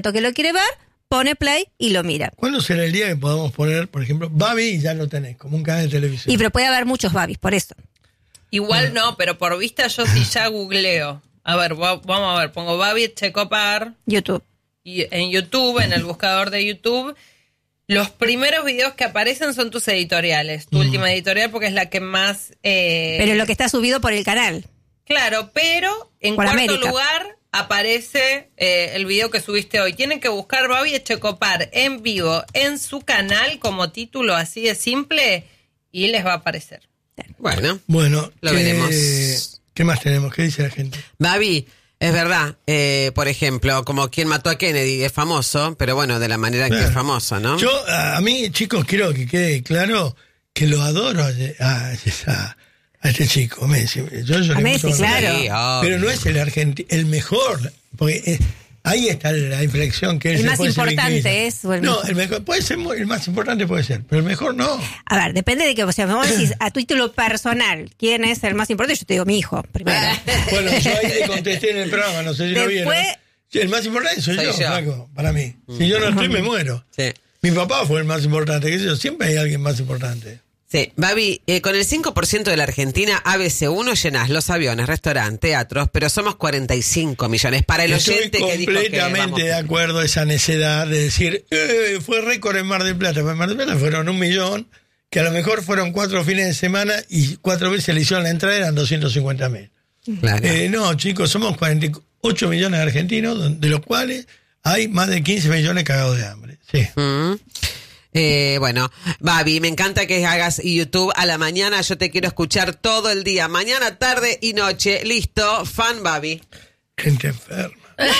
que lo quiere ver, pone play y lo mira. ¿Cuándo será el día que podamos poner, por ejemplo, Babi y ya lo tenés, como un canal de televisión? Y pero puede haber muchos Babis, por eso. Igual no, pero por vista yo sí ya googleo. A ver, vamos a ver, pongo Babi Echecopar. YouTube. Y en YouTube, en el buscador de YouTube, los primeros videos que aparecen son tus editoriales. Tu última editorial porque es la que más... Pero lo que está subido por el canal. Claro, pero en por cuarto América. lugar aparece el video que subiste hoy. Tienen que buscar Babi Echecopar en vivo en su canal como título así de simple y les va a aparecer. Bueno, lo veremos. ¿Qué más tenemos? ¿Qué dice la gente? Babi, es verdad, por ejemplo, como quien mató a Kennedy, es famoso, pero bueno, de la manera que es famoso, ¿no? Yo, a mí, chicos, quiero que quede claro que lo adoro a este chico, Messi. Yo A Messi, mucho, claro. Sí, pero no es el mejor, porque ahí está la inflexión que El más importante es... o el No, mejor. el mejor puede ser, el más importante puede ser, pero el mejor no. A ver, depende de que, o sea, vos decís a título personal, ¿quién es el más importante? Yo te digo mi hijo, primero. Bueno, yo ahí le contesté en el programa, no sé si lo vieron. Después- El más importante soy yo, flaco, para mí. Si yo no estoy, me muero. Sí. Mi papá fue el más importante, que yo, siempre hay alguien más importante. Sí, Babi, con el 5% de la Argentina, ABC1 llenás los aviones, restaurantes, teatros, pero somos 45 millones. Para el Estoy oyente que dijo que completamente de acuerdo a esa necedad de decir, fue récord en Mar del Plata. Pues en Mar del Plata fueron 1 millón, que a lo mejor fueron 4 fines de semana y 4 veces le hicieron la entrada, eran 250.000. Claro. No, chicos, somos 48 millones de argentinos, de los cuales hay más de 15 millones cagados de hambre. Sí. Bueno, Babi, me encanta que hagas YouTube a la mañana. Yo te quiero escuchar todo el día, mañana, tarde y noche. Listo, fan Babi. Gente enferma.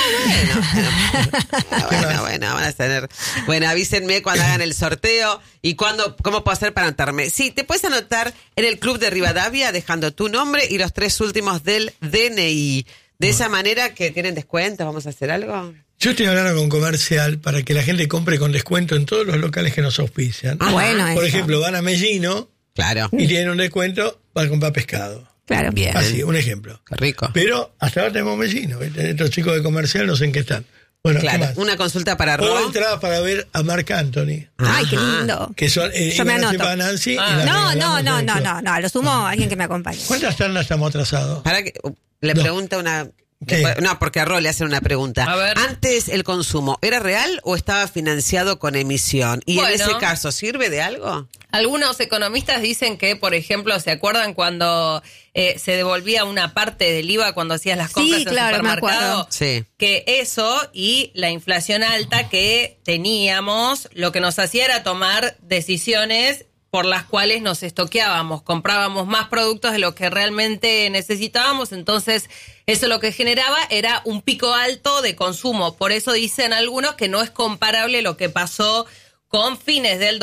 Bueno, van a tener. Bueno, avísenme cuando hagan el sorteo y cómo puedo hacer para anotarme. Sí, te puedes anotar en el Club de Rivadavia dejando tu nombre y los 3 últimos del DNI. De esa manera que tienen descuentos, ¿vamos a hacer algo? Yo estoy hablando con Comercial para que la gente compre con descuento en todos los locales que nos auspician. Bueno, Por eso. ejemplo, van a Mellino Claro. y tienen un descuento para comprar pescado. Claro. Bien. Así, un ejemplo. Qué rico. Pero hasta ahora tenemos Mellino. ¿Viste? Estos chicos de Comercial no sé en qué están. Bueno, Claro, ¿qué más? una consulta para O Ro. entradas para ver a Marc Anthony, Ay, qué Ajá. lindo. que son Yo me anoto. para Nancy y la No, regalamos no, en no, el no, club. no, no, a lo sumo alguien que me acompañe. ¿Cuántas tandas estamos atrasados? Para que le No. pregunta una. ¿Qué? No, porque a Ro le hacen una pregunta. A ver. Antes el consumo, ¿era real o estaba financiado con emisión? Y en Bueno. ese caso, ¿sirve de algo? Algunos economistas dicen que, por ejemplo, ¿se acuerdan cuando se devolvía una parte del IVA cuando hacías las compras Sí, al claro, me supermercado? acuerdo. Sí. Que eso y la inflación alta que teníamos, lo que nos hacía era tomar decisiones por las cuales nos estoqueábamos, comprábamos más productos de lo que realmente necesitábamos, entonces eso lo que generaba era un pico alto de consumo. Por eso dicen algunos que no es comparable lo que pasó con fines del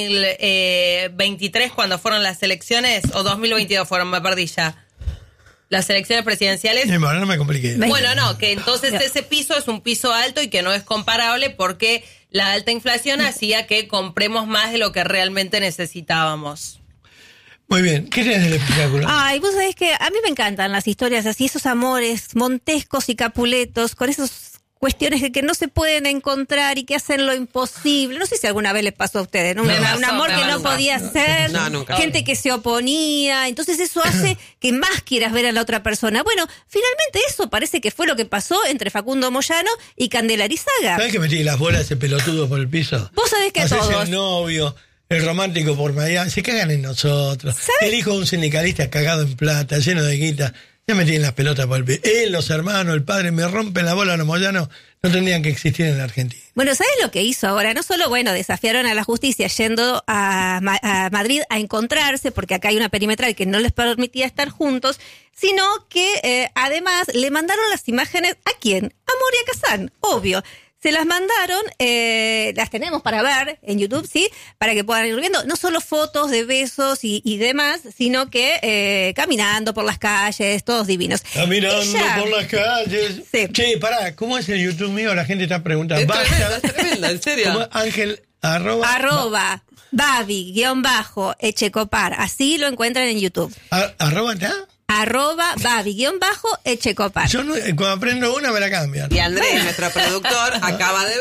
2023 cuando fueron las elecciones, o 2022 fueron, me perdí ya, las elecciones presidenciales. Bueno, no me compliqué. Bueno, no, que entonces ese piso es un piso alto y que no es comparable porque la alta inflación hacía que compremos más de lo que realmente necesitábamos. Muy bien, ¿qué tienes del espectáculo? Ay, vos sabés que a mí me encantan las historias así, esos amores montescos y capuletos, con esas cuestiones que no se pueden encontrar y que hacen lo imposible. No sé si alguna vez les pasó a ustedes, ¿no? Me Un pasó, amor me que no pasó. podía ser, No, nunca. gente que se oponía, entonces eso hace que más quieras ver a la otra persona. Bueno, finalmente eso parece que fue lo que pasó entre Facundo Moyano y Candela Arizaga. ¿Sabes que metí las bolas ese pelotudo por el piso? Vos sabés que a Haces todos. el novio, el romántico por allá, se cagan en nosotros. El hijo de un sindicalista cagado en plata, lleno de guita. Ya me tienen las pelotas por el piso. Él, los hermanos, el padre, me rompen la bola los moyanos. No tendrían que existir en la Argentina. Bueno, ¿sabes lo que hizo ahora? No solo, bueno, desafiaron a la justicia yendo a Madrid a encontrarse, porque acá hay una perimetral que no les permitía estar juntos, sino que además le mandaron las imágenes ¿a quién? A Moria Kazán, obvio. Se las mandaron, las tenemos para ver en YouTube, ¿sí? Para que puedan ir viendo, no solo fotos de besos y demás, sino que caminando por las calles, todos divinos. Caminando Ella- por las calles. Sí. Che, pará, ¿cómo es el YouTube mío? La gente está preguntando. Es Basta. tremenda, en serio. ¿Cómo es? Ángel, @ Babi_Echecopar, así lo encuentran en YouTube. ¿Arroba está? @babi_echecopar. Yo no, cuando aprendo una me la cambian. Y Andrés, nuestro productor, acaba de